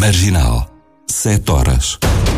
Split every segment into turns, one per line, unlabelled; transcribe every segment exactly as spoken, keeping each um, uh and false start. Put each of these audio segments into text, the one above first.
Marginal. Sete horas.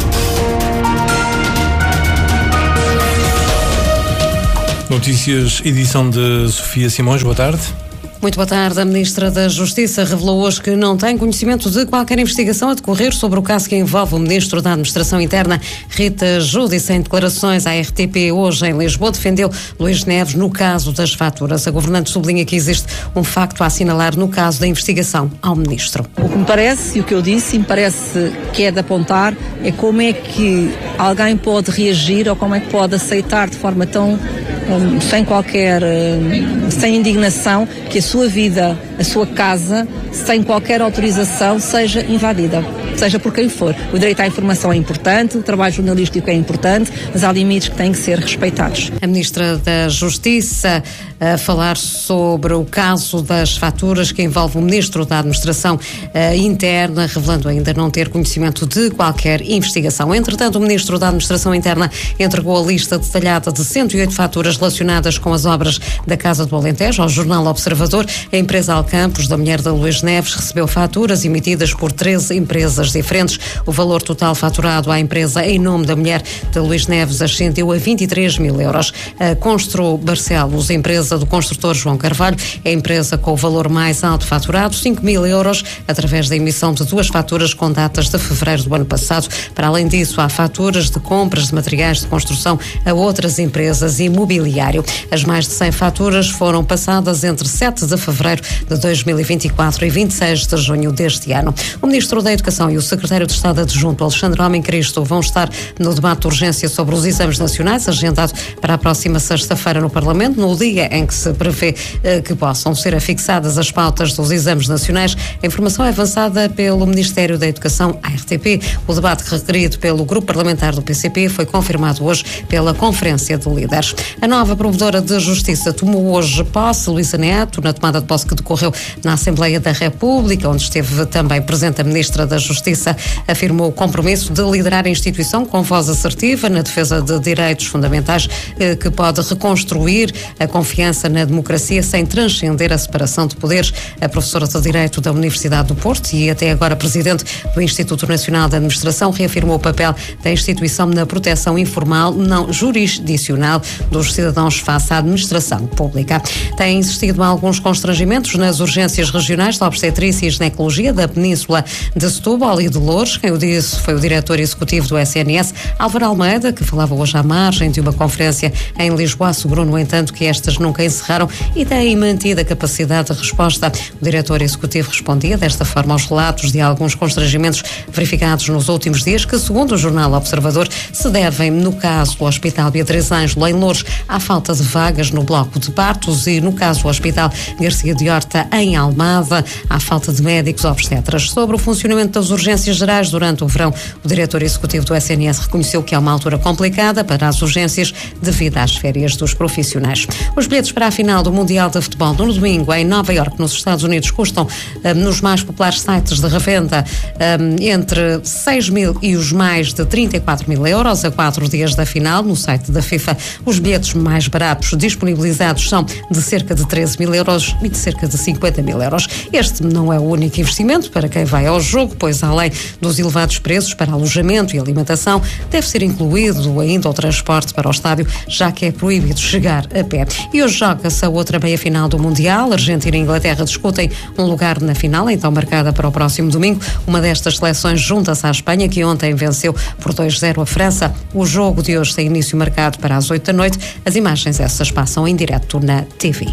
Notícias, edição de Sofia Simões. Boa tarde.
Muito boa tarde. A Ministra da Justiça revelou hoje que não tem conhecimento de qualquer investigação a decorrer sobre o caso que envolve o Ministro da Administração Interna, Rita Giudice. Em declarações à R T P hoje em Lisboa, defendeu Luís Neves no caso das faturas. A governante sublinha que existe um facto a assinalar no caso da investigação ao Ministro.
O que me parece, e o que eu disse, me parece que é de apontar, é como é que alguém pode reagir ou como é que pode aceitar de forma tão Um, sem qualquer, um, sem indignação, que a sua vida, a sua casa, sem qualquer autorização, seja invadida, seja por quem for. O direito à informação é importante, o trabalho jornalístico é importante, mas há limites que têm que ser respeitados.
A Ministra da Justiça a falar sobre o caso das faturas que envolve o Ministro da Administração uh, Interna, revelando ainda não ter conhecimento de qualquer investigação. Entretanto, o Ministro da Administração Interna entregou a lista detalhada de cento e oito faturas relacionadas com as obras da Casa do Alentejo ao jornal Observador. A empresa Alcampos, da mulher de Luís Neves, recebeu faturas emitidas por treze empresas diferentes. O valor total faturado à empresa em nome da mulher de Luís Neves ascendeu a vinte e três mil euros. A Constru Barcelos, empresa do construtor João Carvalho, é a empresa com o valor mais alto faturado, cinco mil euros, através da emissão de duas faturas com datas de fevereiro do ano passado. Para além disso, há faturas de compras de materiais de construção a outras empresas e imobiliário. As mais de cem faturas foram passadas entre sete de fevereiro de dois mil e vinte e quatro e vinte e seis de junho deste ano. O Ministro da Educação e o Secretário de Estado Adjunto, Alexandre Homem Cristo, vão estar no debate de urgência sobre os exames nacionais, agendado para a próxima sexta-feira no Parlamento, no dia em que se prevê eh, que possam ser afixadas as pautas dos exames nacionais. A informação é avançada pelo Ministério da Educação à R T P. O debate requerido pelo Grupo Parlamentar do P C P foi confirmado hoje pela Conferência de Líderes. A nova Provedora de Justiça tomou hoje posse, Luísa Neto, na tomada de posse que decorreu na Assembleia da República, onde esteve também presente a Ministra da Justiça, afirmou o compromisso de liderar a instituição com voz assertiva na defesa de direitos fundamentais, eh, que pode reconstruir a confiança na democracia sem transcender a separação de poderes. A professora de Direito da Universidade do Porto e até agora presidente do Instituto Nacional de Administração reafirmou o papel da instituição na proteção informal, não jurisdicional, dos cidadãos face à administração pública. Tem existido alguns constrangimentos nas urgências regionais de obstetrícia e ginecologia da Península de Setúbal e de Loures. Quem o disse foi o diretor executivo do S N S, Álvaro Almeida, que falava hoje à margem de uma conferência em Lisboa. Assegurou, no entanto, que estas nunca encerraram e têm mantido a capacidade de resposta. O diretor executivo respondia desta forma aos relatos de alguns constrangimentos verificados nos últimos dias, que, segundo o jornal Observador, se devem, no caso do Hospital Beatriz Ângelo, em Loures, à falta de vagas no bloco de partos e, no caso do Hospital Garcia de Horta, em Almada, à falta de médicos obstetras. Sobre o funcionamento das urgências gerais durante o verão, o diretor executivo do S N S reconheceu que é uma altura complicada para as urgências devido às férias dos profissionais. Os bilhetes para a final do Mundial de Futebol no domingo em Nova Iorque, nos Estados Unidos, custam um, nos mais populares sites de revenda um, entre seis mil e os mais de trinta e quatro mil euros a quatro dias da final. No site da FIFA, os bilhetes mais baratos disponibilizados são de cerca de treze mil euros e de cerca de cinquenta mil euros. Este não é o único investimento para quem vai ao jogo, pois além dos elevados preços para alojamento e alimentação, deve ser incluído ainda o transporte para o estádio, já que é proibido chegar a pé. E hoje joga-se a outra meia-final do Mundial. Argentina e Inglaterra discutem um lugar na final, então marcada para o próximo domingo. Uma destas seleções junta-se à Espanha, que ontem venceu por dois a zero a França. O jogo de hoje tem início marcado para as oito da noite. As imagens essas passam em direto na T V.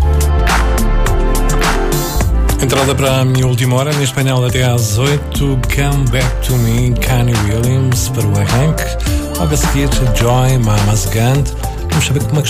Entrada para a minha última hora, em espanhol até às oito. Come Back to Me, Kanye Williams, para o arranque. Logo a seguir, Joy, Mama's Gun. Vamos saber como é que